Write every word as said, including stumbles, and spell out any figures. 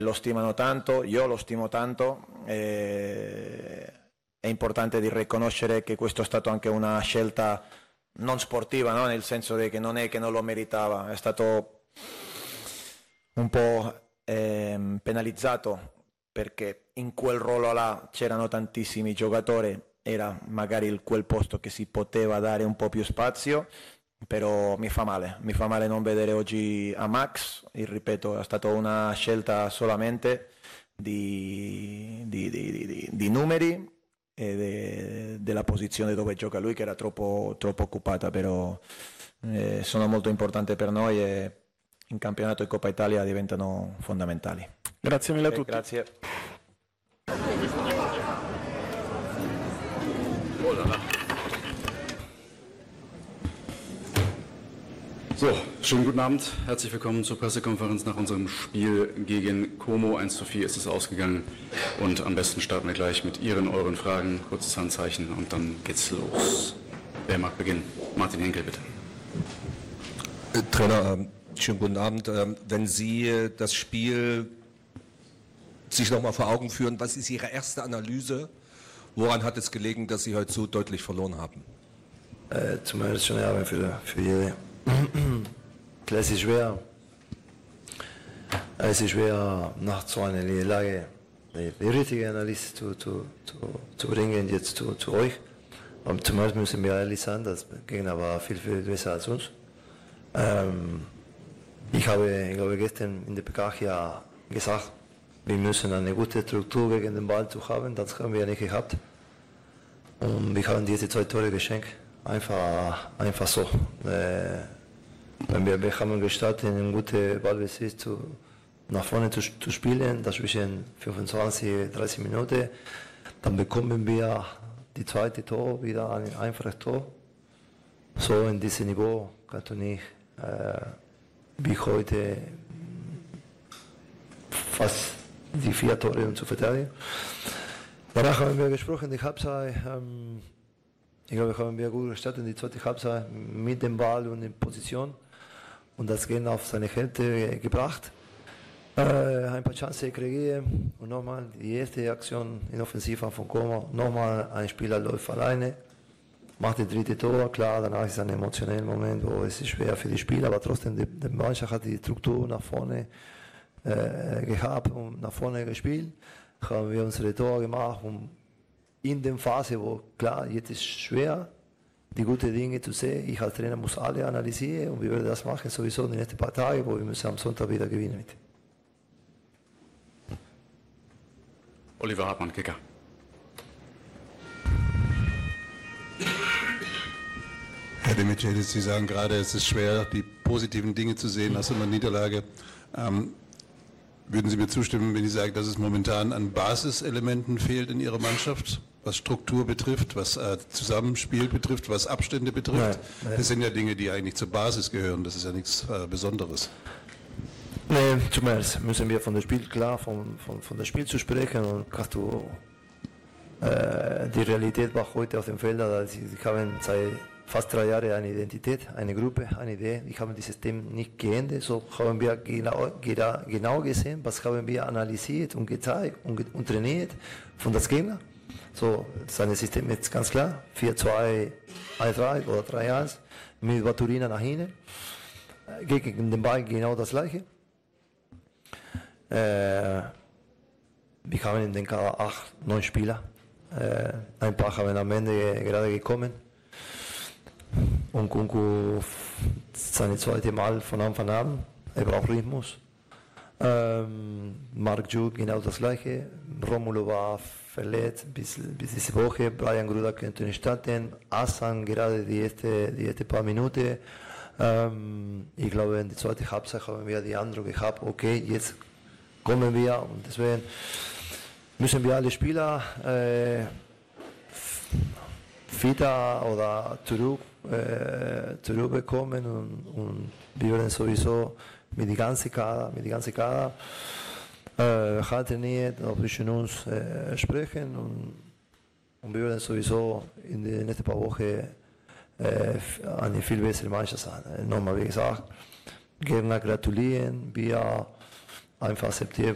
lo stimano tanto, io lo stimo tanto, e è importante di riconoscere che questo è stato anche una scelta non sportiva, no? Nel senso che non è che non lo meritava, è stato un po' eh, penalizzato perché in quel ruolo là c'erano tantissimi giocatori, era magari il, quel posto che si poteva dare un po' più spazio, però mi fa male, mi fa male non vedere oggi a Max, e ripeto, è stata una scelta solamente di, di, di, di, di numeri e de, della posizione dove gioca lui, che era troppo, troppo occupata, però eh, sono molto importanti per noi e in campionato e Coppa Italia diventano fondamentali. Grazie mille a tutti. Grazie. So, schönen guten Abend. Herzlich willkommen zur Pressekonferenz nach unserem Spiel gegen Como. eins zu vier ist es ausgegangen. Und am besten starten wir gleich mit Ihren, euren Fragen. Kurzes Handzeichen und dann geht's los. Wer mag beginnen? Martin Henkel, bitte. Äh, Trainer, äh, schönen guten Abend. Äh, wenn Sie äh, das Spiel sich nochmal vor Augen führen, was ist Ihre erste Analyse? Woran hat es gelegen, dass Sie heute so deutlich verloren haben? Äh, zum ersten Jahr für, für jede. Klar, es ist schwer. Es ist schwer, nach so einer Niederlage die, die richtige Analyse zu, zu, zu, zu bringen, jetzt zu, zu euch. Und zumeist müssen wir ehrlich sein, das Gegner war viel, viel besser als uns. Ähm, ich, habe, ich habe gestern in der P K ja gesagt, wir müssen eine gute Struktur gegen den Ball zu haben, das haben wir nicht gehabt. Und wir haben diese zwei Tore geschenkt. Einfach, einfach so. Äh, wenn wir, wir haben gestartet, einen guten Ballbesitz zu, nach vorne zu, zu spielen, das zwischen fünfundzwanzig, dreißig Minuten, dann bekommen wir die zweite Tor, wieder ein einfaches Tor. So in diesem Niveau kannst du nicht äh, wie heute fast die vier Tore um zu verteidigen. Danach haben wir gesprochen, die Halbzeit. Ähm, Ich glaube, haben wir gut gestartet in die zweite Halbzeit mit dem Ball und in Position und das Gehen auf seine Hälfte gebracht. Äh, ein paar Chancen kreiert und nochmal die erste Aktion in Offensiva von Como. Nochmal ein Spieler läuft alleine, macht das dritte Tor. Klar, danach ist ein emotionaler Moment, wo es ist schwer für die Spieler, aber trotzdem die, die Mannschaft hat die Struktur nach vorne äh, gehabt und nach vorne gespielt. Haben wir unsere Tor gemacht und in der Phase, wo klar, jetzt ist es schwer, die guten Dinge zu sehen. Ich als Trainer muss alle analysieren und wir werden das machen sowieso in den nächsten paar Tagen, wo wir müssen am Sonntag wieder gewinnen mit. Oliver Hartmann, Kicker. Herr Dimitriadis, Sie sagen gerade, es ist schwer, die positiven Dinge zu sehen nach so einer Niederlage. Ähm, würden Sie mir zustimmen, wenn ich sage, dass es momentan an Basiselementen fehlt in Ihrer Mannschaft, was Struktur betrifft, was äh, Zusammenspiel betrifft, was Abstände betrifft? Nein, nein. Das sind ja Dinge, die eigentlich zur Basis gehören. Das ist ja nichts äh, Besonderes. Nee, zumeist müssen wir von dem Spiel, klar, von, von, von dem Spiel zu sprechen. Und kannst du, äh, die Realität war heute auf dem Feld, dass sie haben seit fast drei Jahren eine Identität, eine Gruppe, eine Idee. Ich habe dieses System nicht geändert. So haben wir genau, genau gesehen, was haben wir analysiert und gezeigt und, und trainiert von das Gegner. So, sein System ist ganz klar, vier zwei eins drei oder drei eins mit Baturina nach hinten. Gegen den Ball genau das gleiche. Äh, wir haben in den Kader acht, neun Spieler. Äh, ein paar haben am Ende gerade gekommen. Und Kunku seine zweite Mal von Anfang an. Er braucht Rhythmus. Ähm, Mark Jude genau das gleiche. Romulo war verletzt bis, bis diese Woche. Brian Gruda könnte nicht starten. Asan gerade die erste, die erste paar Minuten. Ähm, ich glaube, in der zweiten Halbzeit haben wir die Eindruck gehabt, okay, jetzt kommen wir. Und deswegen müssen wir alle Spieler äh, fitter oder zurück, äh, zurückbekommen und, und wir werden sowieso mit der ganzen Kader, mit der ganzen Kader äh, hart trainiert, auch zwischen uns äh, sprechen und, und wir werden sowieso in den nächsten paar Wochen äh, eine viel bessere Mannschaft sein. Nochmal wie gesagt, Gegner gratulieren, wir einfach akzeptieren.